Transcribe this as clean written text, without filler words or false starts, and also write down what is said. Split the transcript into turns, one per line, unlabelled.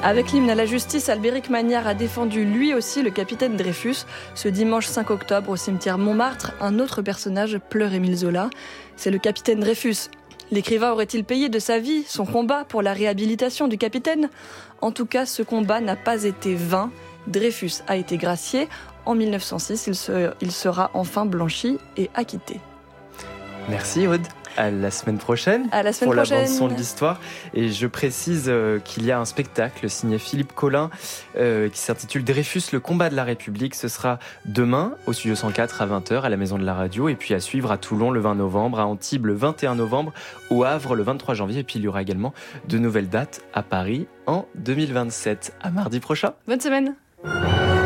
Avec l'hymne à la justice, Albéric Magnard a défendu lui aussi le capitaine Dreyfus. Ce dimanche 5 octobre, au cimetière Montmartre, un autre personnage pleure Émile Zola. C'est le capitaine Dreyfus. L'écrivain aurait-il payé de sa vie son combat pour la réhabilitation du capitaine ? En tout cas, ce combat n'a pas été vain. Dreyfus a été gracié. En 1906, il sera enfin blanchi et acquitté.
Merci Aude. À la semaine prochaine pour la bande-son de l'histoire. Et je précise qu'il y a un spectacle signé Philippe Collin qui s'intitule Dreyfus, le combat de la République. Ce sera demain au Studio 104 à 20h à la Maison de la Radio. Et puis à suivre à Toulon le 20 novembre, à Antibes le 21 novembre, au Havre le 23 janvier. Et puis il y aura également de nouvelles dates à Paris en 2027. À mardi prochain.
Bonne semaine.